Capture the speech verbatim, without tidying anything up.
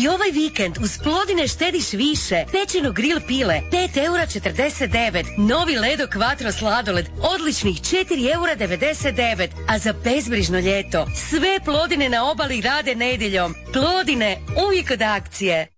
I ovaj vikend uz Plodine štediš više. Pečeno grill pile pet eura četrdeset devet. Novi Ledo Quattro sladoled odličnih četiri eura devedeset devet. A za bezbrižno ljeto sve Plodine na obali rade nedjeljom. Plodine, uvijek od akcije.